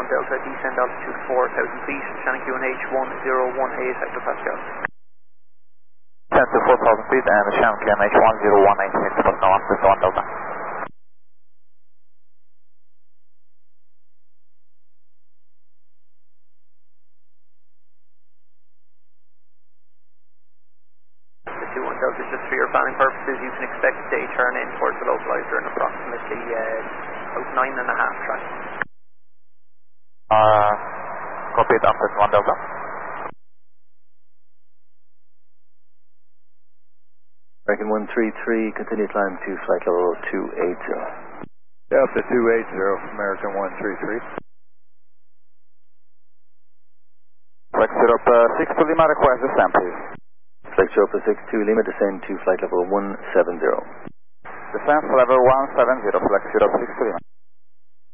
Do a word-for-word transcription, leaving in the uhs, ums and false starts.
one Delta, descend altitude four thousand feet, Shannon Q N H one zero one eight hectopascal. Descend to four thousand feet and Shannon Q N H one zero one eight hectopascal, one Delta. one Delta, just for your planning purposes, you can expect a day turn in towards the localizer in approximately uh, about nine and a half tracks. Uh, copy it after one Delta. American one three three, continue climb to flight level two eighty. Delta two eighty, American one three three. Flex Europe uh, six to Lima, request descent please. Flex Europe six two Lima, descend to flight level one seventy. Descent level one seventy, Flex Europe six to Lima.